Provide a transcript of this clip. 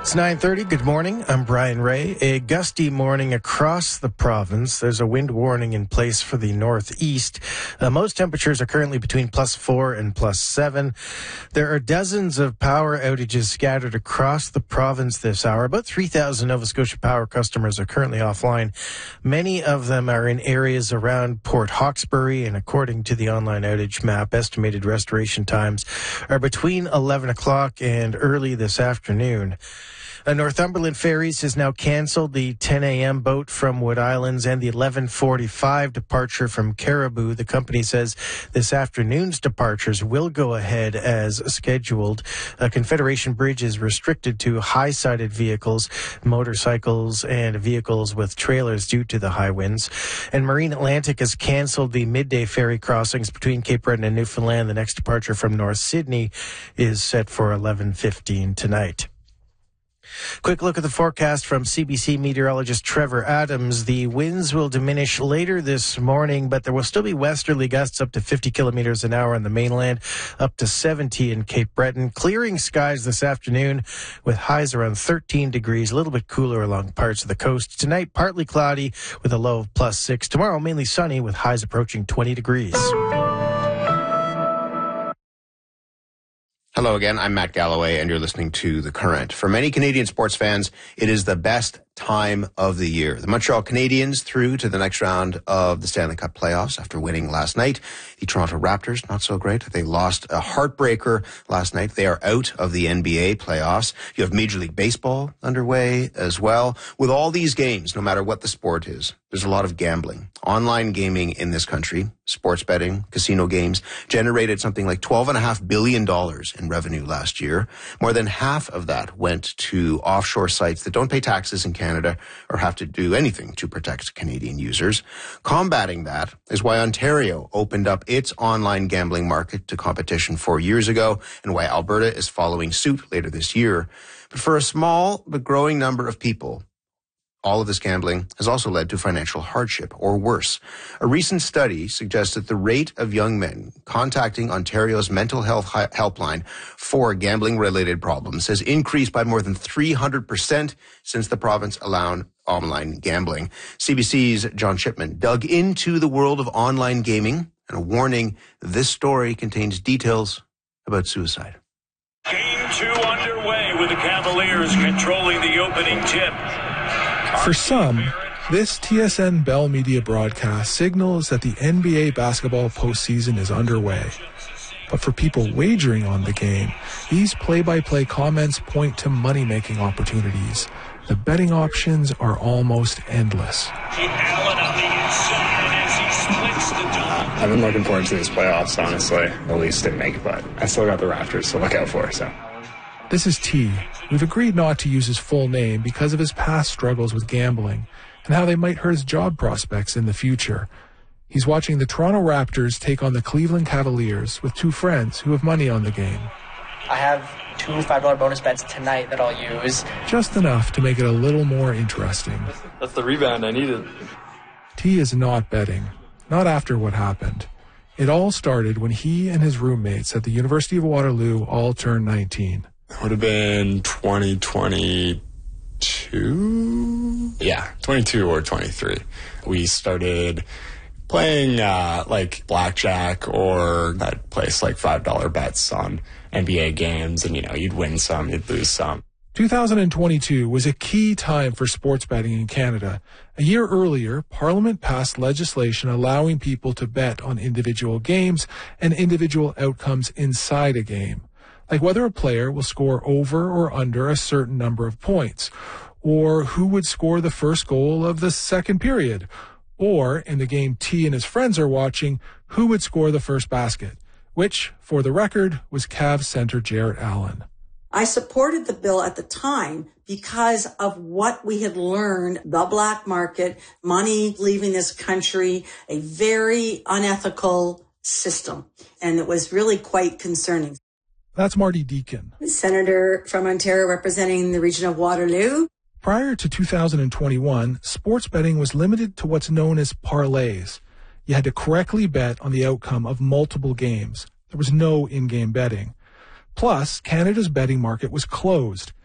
It's 9:30. Good morning. I'm Brian Ray. A gusty morning across the province. There's a wind warning in place for the northeast. Most temperatures are currently between +4 and +7. There are dozens of power outages scattered across the province this hour. About 3,000 Nova Scotia Power customers are currently offline. Many of them are in areas around Port Hawkesbury, and according to the online outage map, estimated restoration times are between 11 o'clock and early this afternoon. Northumberland Ferries has now canceled the 10 a.m. boat from Wood Islands and the 11:45 departure from Caribou. The company says this afternoon's departures will go ahead as scheduled. Confederation Bridge is restricted to high-sided vehicles, motorcycles, and vehicles with trailers due to the high winds. And Marine Atlantic has canceled the midday ferry crossings between Cape Breton and Newfoundland. The next departure from North Sydney is set for 11:15 tonight. Quick look at the forecast from CBC meteorologist Trevor Adams. The winds will diminish later this morning, but there will still be westerly gusts up to 50 kilometers an hour on the mainland, up to 70 in Cape Breton. Clearing skies this afternoon with highs around 13 degrees, a little bit cooler along parts of the coast. Tonight, partly cloudy with a low of +6. Tomorrow, mainly sunny with highs approaching 20 degrees. Hello again, I'm Matt Galloway, and you're listening to The Current. For many Canadian sports fans, it is the best time of the year. The Montreal Canadiens through to the next round of the Stanley Cup playoffs after winning last night. The Toronto Raptors, not so great. They lost a heartbreaker last night. They are out of the NBA playoffs. You have Major League Baseball underway as well. With all these games, no matter what the sport is, there's a lot of gambling. Online gaming in this country, sports betting, casino games, generated something like $12.5 billion in revenue last year. More than half of that went to offshore sites that don't pay taxes in Canada or have to do anything to protect Canadian users. Combating that is why Ontario opened up its online gambling market to competition 4 years ago, and why Alberta is following suit later this year. But for a small but growing number of people, all of this gambling has also led to financial hardship, or worse. A recent study suggests that the rate of young men contacting Ontario's mental health helpline for gambling-related problems has increased by more than 300% since the province allowed online gambling. CBC's John Shipman dug into the world of online gaming, and a warning: this story contains details about suicide. Game 2 underway with the Cavaliers controlling the opening tip. For some, this TSN Bell Media broadcast signals that the NBA basketball postseason is underway. But for people wagering on the game, these play-by-play comments point to money-making opportunities. The betting options are almost endless. Allen on the inside as he splits the double. I've been looking forward to these playoffs, honestly. The Leafs didn't make it, but I still got the Raptors to look out for, so. This is T. We've agreed not to use his full name because of his past struggles with gambling and how they might hurt his job prospects in the future. He's watching the Toronto Raptors take on the Cleveland Cavaliers with two friends who have money on the game. I have 2 $5 bonus bets tonight that I'll use. Just enough to make it a little more interesting. That's the rebound I needed. T is not betting, not after what happened. It all started when he and his roommates at the University of Waterloo all turned 19. It would have been 2022? Yeah, 22 or 23. We started playing like blackjack, or I'd place like $5 bets on NBA games, and you'd win some, you'd lose some. 2022 was a key time for sports betting in Canada. A year earlier, Parliament passed legislation allowing people to bet on individual games and individual outcomes inside a game, like whether a player will score over or under a certain number of points, or who would score the first goal of the second period, or, in the game T and his friends are watching, who would score the first basket, which, for the record, was Cavs center Jarrett Allen. I supported the bill at the time because of what we had learned, the black market, money leaving this country, a very unethical system, and it was really quite concerning. That's Marty Deakin, Senator from Ontario representing the region of Waterloo. Prior to 2021, sports betting was limited to what's known as parlays. You had to correctly bet on the outcome of multiple games. There was no in-game betting. Plus, Canada's betting market was closed.